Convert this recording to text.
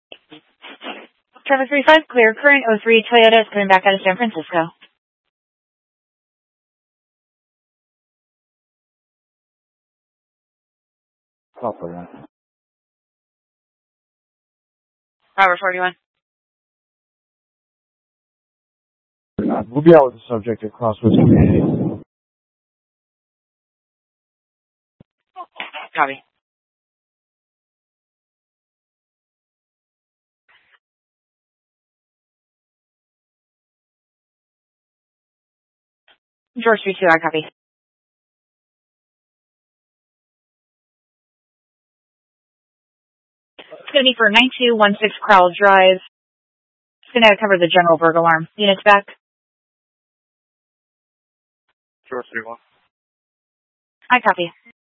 Traffic 35, clear current 03 Toyota is coming back out of San Francisco. Copy that. Robert 41. We'll be out with the subject at Crosswoods Community. Copy. George 32, I copy. It's going to be for 9216 Crowell Drive. It's going to cover the general burglar alarm. Units back. George 31. I copy.